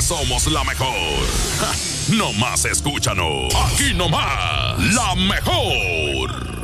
somos la mejor. Ja, no más escúchanos. Aquí nomás, la mejor.